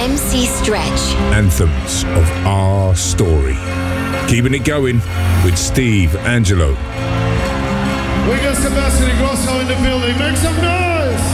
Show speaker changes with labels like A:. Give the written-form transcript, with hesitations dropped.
A: MC Stretch.
B: Anthems of our story. Keeping it going with Steve Angelo.
C: We got Sebastian Ingrosso in the building. Make some noise!